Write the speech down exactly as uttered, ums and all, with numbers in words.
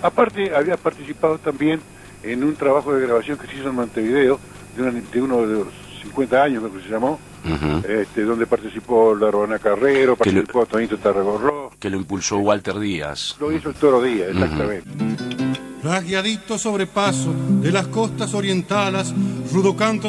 Aparte, había participado también en un trabajo de grabación que se hizo en Montevideo, de, una, de uno de los cincuenta años, creo que se llamó, uh-huh. este, donde participó la Urbana Carrero, participó lo, Tonito Tarragorro. Que lo impulsó Walter Díaz. Lo hizo el Toro Díaz, exactamente. Uh-huh. Rasgueadito sobrepaso de las costas orientales, rudo canto